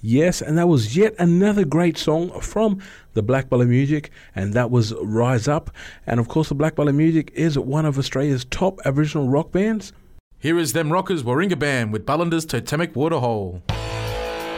Yes, and that was yet another great song from the Black Bella Music, and that was Rise Up. And of course, the Black Bella Music is one of Australia's top Aboriginal rock bands. Here is Them Rockers Warringah Band with Ballinder's Totemic Waterhole.